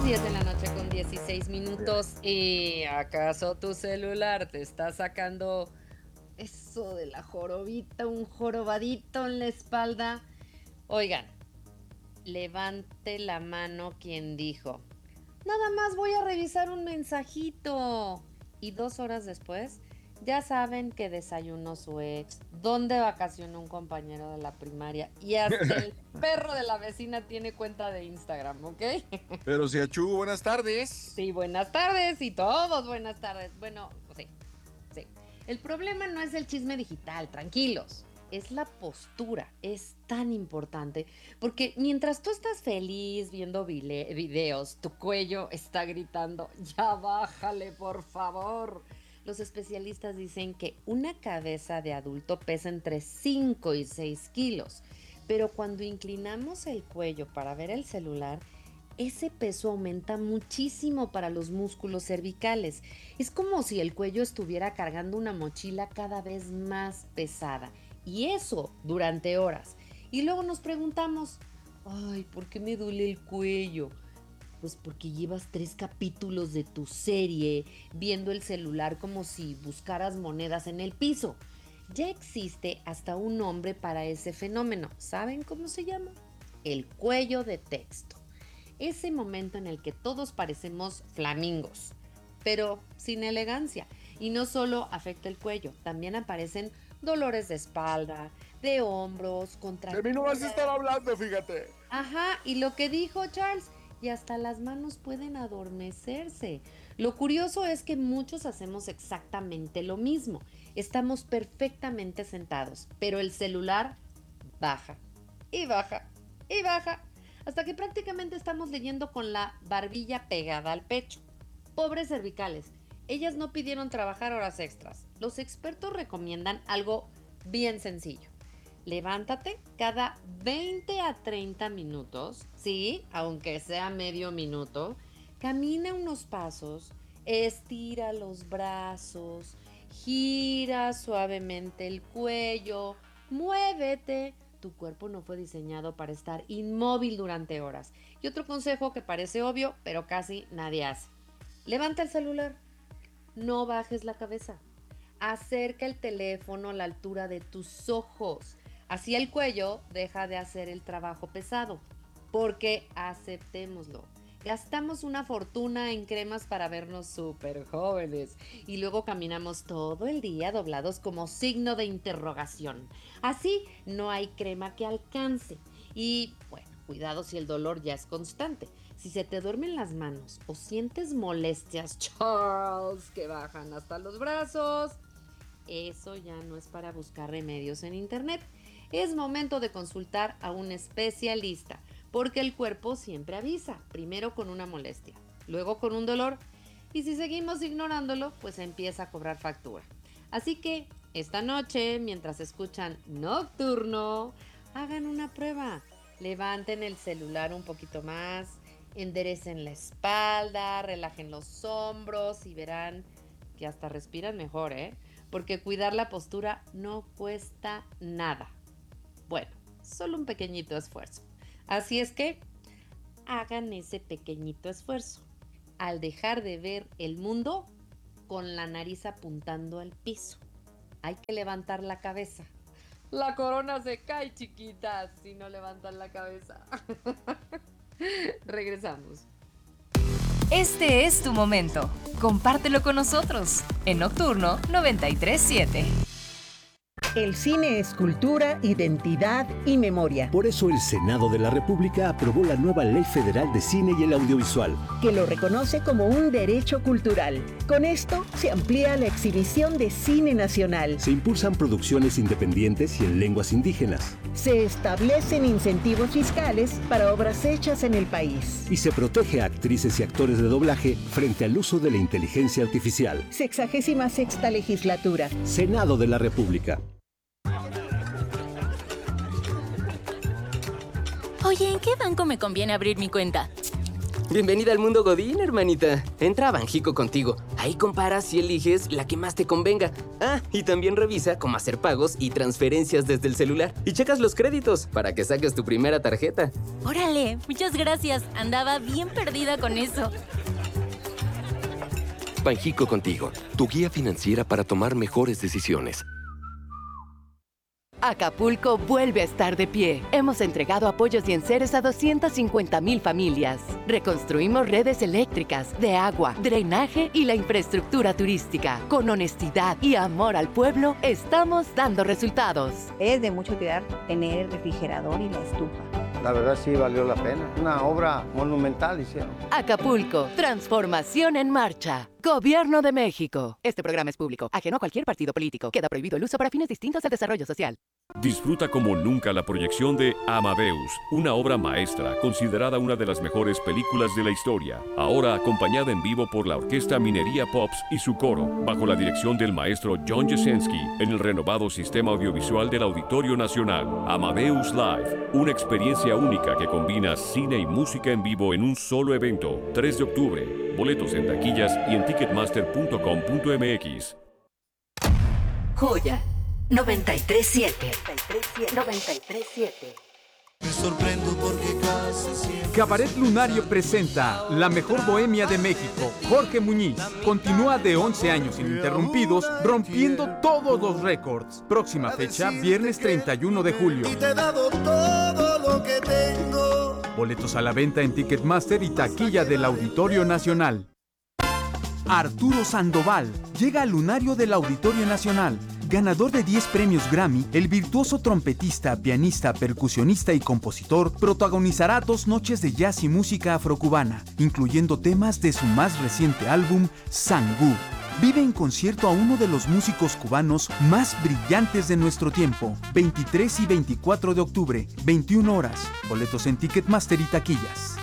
10 de la noche con 16 minutos. ¿Y acaso tu celular te está sacando eso de la jorobita, un jorobadito en la espalda? Oigan, levante la mano quien dijo, nada más voy a revisar un mensajito. Y 2 horas después, ya saben que desayunó su ex, dónde vacacionó un compañero de la primaria y hasta el perro de la vecina tiene cuenta de Instagram, ¿ok? Pero si Achú, buenas tardes. Sí, buenas tardes y todos buenas tardes. Bueno, sí, sí. El problema no es el chisme digital, tranquilos. Es la postura, es tan importante, porque mientras tú estás feliz viendo videos, tu cuello está gritando, ya bájale, por favor. Los especialistas dicen que una cabeza de adulto pesa entre 5 y 6 kilos, pero cuando inclinamos el cuello para ver el celular, ese peso aumenta muchísimo para los músculos cervicales. Es como si el cuello estuviera cargando una mochila cada vez más pesada. Y eso durante horas. Y luego nos preguntamos, ay, ¿por qué me duele el cuello? Pues porque llevas 3 capítulos de tu serie viendo el celular como si buscaras monedas en el piso. Ya existe hasta un nombre para ese fenómeno. ¿Saben cómo se llama? El cuello de texto. Ese momento en el que todos parecemos flamingos, pero sin elegancia. Y no solo afecta el cuello, también aparecen dolores de espalda, de hombros, De mí no vas a estar hablando, fíjate. Ajá, y lo que dijo Charles, y hasta las manos pueden adormecerse. Lo curioso es que muchos hacemos exactamente lo mismo. Estamos perfectamente sentados, pero el celular baja y baja y baja, hasta que prácticamente estamos leyendo con la barbilla pegada al pecho. Pobres cervicales, ellas no pidieron trabajar horas extras. Los expertos recomiendan algo bien sencillo. Levántate cada 20 a 30 minutos, sí, aunque sea medio minuto, camina unos pasos, estira los brazos, gira suavemente el cuello, muévete. Tu cuerpo no fue diseñado para estar inmóvil durante horas. Y otro consejo que parece obvio, pero casi nadie hace. Levanta el celular, no bajes la cabeza. Acerca el teléfono a la altura de tus ojos. Así el cuello deja de hacer el trabajo pesado. Porque aceptémoslo, gastamos una fortuna en cremas para vernos súper jóvenes y luego caminamos todo el día doblados como signo de interrogación. Así no hay crema que alcance. Y bueno, cuidado si el dolor ya es constante. Si se te duermen las manos o sientes molestias, Charles, que bajan hasta los brazos, eso ya no es para buscar remedios en internet. Es momento de consultar a un especialista, porque el cuerpo siempre avisa, primero con una molestia, luego con un dolor, y si seguimos ignorándolo, pues empieza a cobrar factura. Así que esta noche, mientras escuchan Nocturno, hagan una prueba. Levanten el celular un poquito más, enderecen la espalda, relajen los hombros y verán que hasta respiran mejor, ¿eh? Porque cuidar la postura no cuesta nada. Bueno, solo un pequeñito esfuerzo. Así es que hagan ese pequeñito esfuerzo al dejar de ver el mundo con la nariz apuntando al piso. Hay que levantar la cabeza. La corona se cae, chiquitas, si no levantan la cabeza. Regresamos. Este es tu momento. Compártelo con nosotros en Nocturno 937. El cine es cultura, identidad y memoria. Por eso el Senado de la República aprobó la nueva Ley Federal de Cine y el Audiovisual, que lo reconoce como un derecho cultural. Con esto se amplía la exhibición de cine nacional. se impulsan producciones independientes y en lenguas indígenas, Se establecen incentivos fiscales para obras hechas en el país. y se protege a actrices y actores de doblaje frente al uso de la inteligencia artificial. 66ª legislatura. Senado de la República. Oye, ¿en qué banco me conviene abrir mi cuenta? Bienvenida al mundo Godín, hermanita. Entra a Banjico contigo. Ahí comparas y eliges la que más te convenga. Ah, y también revisa cómo hacer pagos y transferencias desde el celular. Y checas los créditos para que saques tu primera tarjeta. Órale, muchas gracias. Andaba bien perdida con eso. Banjico contigo, tu guía financiera para tomar mejores decisiones. Acapulco vuelve a estar de pie. Hemos entregado apoyos y enseres a 250,000 familias. Reconstruimos redes eléctricas, de agua, drenaje y la infraestructura turística. Con honestidad y amor al pueblo, estamos dando resultados. Es de mucha utilidad tener el refrigerador y la estufa. La verdad sí valió la pena. Una obra monumental hicieron. Acapulco, transformación en marcha. Gobierno de México. Este programa es público, ajeno a cualquier partido político. Queda prohibido el uso para fines distintos del desarrollo social. Disfruta como nunca la proyección de Amadeus, una obra maestra considerada una de las mejores películas de la historia. Ahora acompañada en vivo por la Orquesta Minería Pops y su coro, bajo la dirección del maestro John Jasenski, en el renovado sistema audiovisual del Auditorio Nacional. Amadeus Live, una experiencia única que combina cine y música en vivo en un solo evento. 3 de octubre. Boletos en taquillas y en ticketmaster.com.mx. Joya 93.7. 93.7. Me sorprendo porque casi siempre... Cabaret Lunario presenta La Mejor Bohemia de México. Jorge Muñiz continúa de 11 años ininterrumpidos, rompiendo todos los récords. Próxima fecha, viernes 31 de julio. Y te he dado todo lo que tengo. Boletos a la venta en Ticketmaster y taquilla del Auditorio Nacional. Arturo Sandoval llega al Lunario del Auditorio Nacional. Ganador de 10 premios Grammy, el virtuoso trompetista, pianista, percusionista y compositor protagonizará 2 noches de jazz y música afrocubana, incluyendo temas de su más reciente álbum, Sangú. Vive en concierto a uno de los músicos cubanos más brillantes de nuestro tiempo. 23 y 24 de octubre, 21 horas. Boletos en Ticketmaster y taquillas.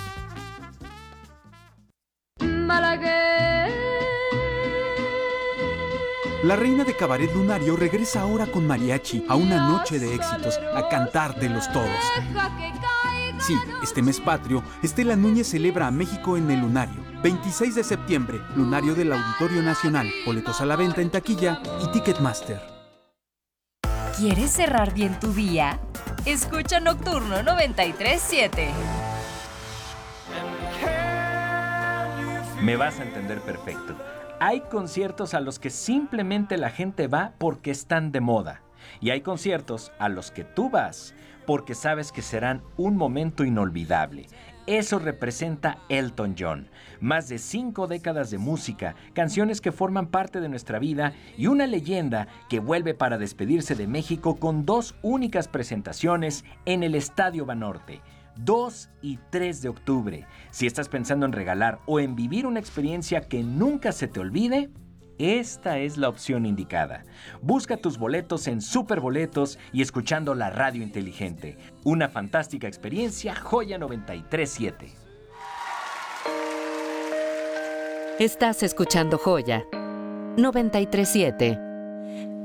La reina de Cabaret Lunario regresa ahora con mariachi a una noche de éxitos, a cantártelos todos. Sí, este mes patrio, Estela Núñez celebra a México en el Lunario. 26 de septiembre, Lunario del Auditorio Nacional. Boletos a la venta en taquilla y Ticketmaster. ¿Quieres cerrar bien tu día? Escucha Nocturno 93.7. Me vas a entender perfecto. Hay conciertos a los que simplemente la gente va porque están de moda. Y hay conciertos a los que tú vas porque sabes que serán un momento inolvidable. Eso representa Elton John. Más de 5 décadas de música, canciones que forman parte de nuestra vida y una leyenda que vuelve para despedirse de México con 2 únicas presentaciones en el Estadio Banorte. 2 y 3 de octubre. Si estás pensando en regalar o en vivir una experiencia que nunca se te olvide, esta es la opción indicada. Busca tus boletos en Superboletos y escuchando la radio inteligente. Una fantástica experiencia, Joya 93.7. Estás escuchando Joya 93.7.